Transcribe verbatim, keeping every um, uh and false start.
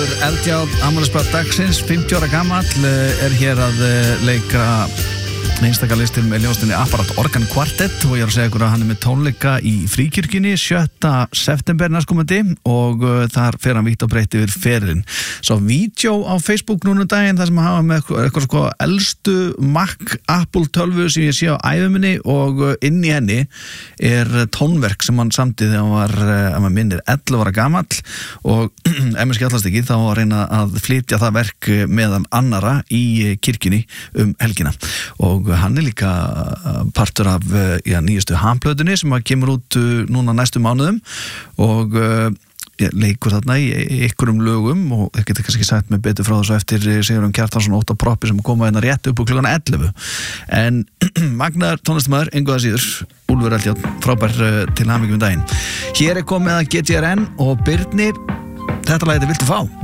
Úlfur Eldjárn, afmælisbarn dagsins, fimmtíu ára gamall, er hér að leika einstakalistir með ljóðstinni Apparat Organ Quartet og ég er að segja ykkur að hann er með tónleika í Fríkirkjunni sjötta september næstkomandi og uh, þar fer hann vítt og breytt yfir ferilinn. Svo vídeo á Facebook núna daginn þar sem hann hafa með eitthvað sko elstu Mac Apple tölvu sem ég sé á æfuminni og uh, inn í henni er tónverk sem hann samdi þegar hann var, uh, að maður minnir, ellefu ára gamall og ef mér skjallast ekki þá að reyna að flytja það verk meðan annara í kirkjunni um helgina og hann er líka partur af já, nýjustu hamplötunni sem kemur út núna næstu mánuðum og já, leikur þarna í ykkurum lögum og ég geti kannski sagt með betur frá þessu eftir Sigurjón Kjartansson ótta proppi sem koma hérna rétt upp á klukkan ellefu en magnaður tónlistamæður engu að síður Úlfur Eldjárn, frábær til hamingju um daginn. Hér er komið að G T R N og Birnir, þetta lagið Viltu fá?